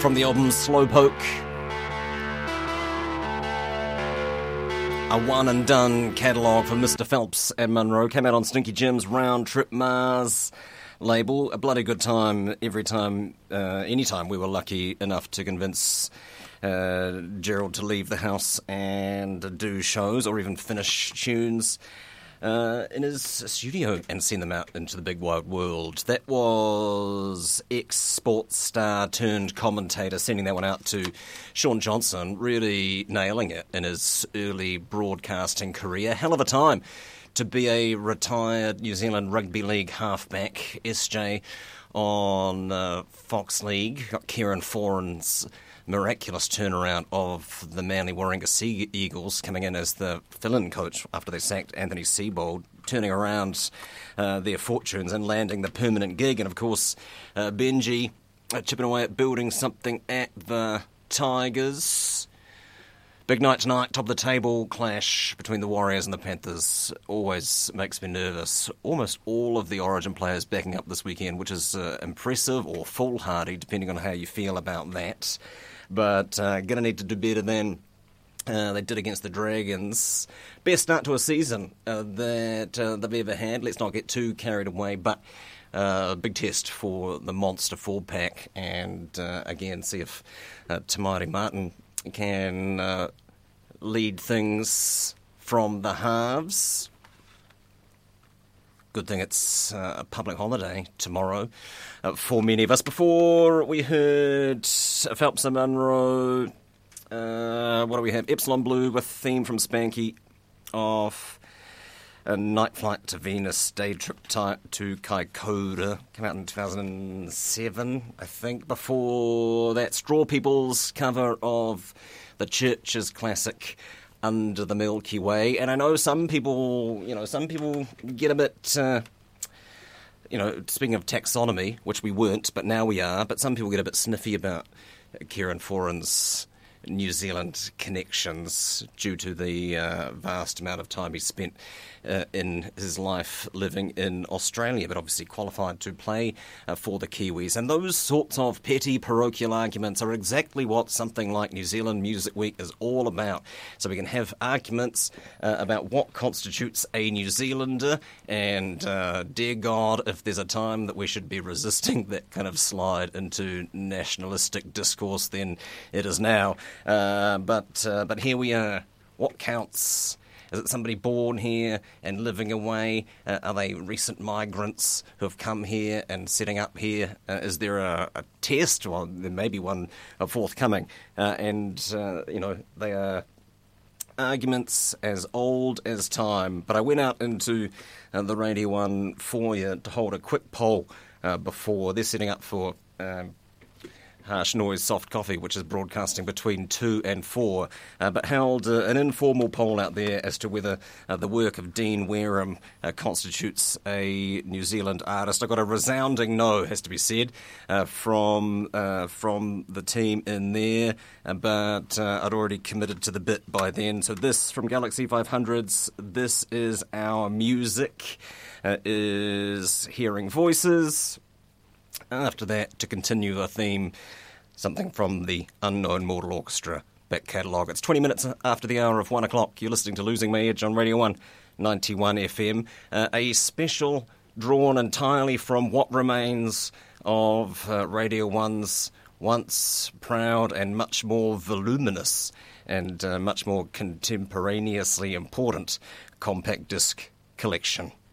from the album Slowpoke. A one-and-done catalogue for Mr. Phelps and Munro. Came out on Stinky Jim's Round Trip Mars label. A bloody good time every time, anytime we were lucky enough to convince Gerald to leave the house and do shows or even finish tunes in his studio and send them out into the big wide world. That was ex-sports star turned commentator, sending that one out to Sean Johnson, really nailing it in his early broadcasting career. Hell of a time to be a retired New Zealand Rugby League halfback, SJ, on Fox League. Got Kieran Foran's miraculous turnaround of the Manly Warringah Sea Eagles, coming in as the fill-in coach after they sacked Anthony Seibold, turning around their fortunes and landing the permanent gig. And of course, Benji chipping away at building something at the Tigers. Big night tonight, top of the table clash between the Warriors and the Panthers always makes me nervous. Almost all of the Origin players backing up this weekend, which is impressive or foolhardy, depending on how you feel about that. But going to need to do better than they did against the Dragons. Best start to a season that they've ever had. Let's not get too carried away, but a big test for the monster forward pack. And again, see if Tamari Martin can lead things from the halves. Good thing it's a public holiday tomorrow for many of us. Before we heard Phelps and Munro, what do we have? Epsilon Blue with theme from Spanky off A Night Flight to Venus, Day Trip to Kaikoura. Came out in 2007, I think. Before that, Straw People's cover of the Church's classic Under the Milky Way. And I know some people get a bit, speaking of taxonomy, which we weren't, but now we are, but some people get a bit sniffy about Kieran Foran's New Zealand connections due to the vast amount of time he spent in his life living in Australia, but obviously qualified to play for the Kiwis. And those sorts of petty parochial arguments are exactly what something like New Zealand Music Week is all about. So we can have arguments about what constitutes a New Zealander, and dear God, if there's a time that we should be resisting that kind of slide into nationalistic discourse, then it is now. But here we are. What counts? Is it somebody born here and living away? Are they recent migrants who have come here and setting up here? Is there a test? Well, there may be one forthcoming. They are arguments as old as time. But I went out into the Radio 1 foyer to hold a quick poll before. They're setting up for Harsh Noise Soft Coffee, which is broadcasting between 2 and 4, but held an informal poll out there as to whether the work of Dean Wareham constitutes a New Zealand artist. I got a resounding no, has to be said, from the team in there, but I'd already committed to the bit by then. So this, from Galaxy 500s, This Is Our Music, is Hearing Voices. After that, to continue the theme, something from the Unknown Mortal Orchestra back catalogue. It's 20 minutes after the hour of 1 o'clock. You're listening to Losing My Edge on Radio 1, 91 FM. A special drawn entirely from what remains of Radio 1's once proud and much more voluminous and much more contemporaneously important compact disc collection.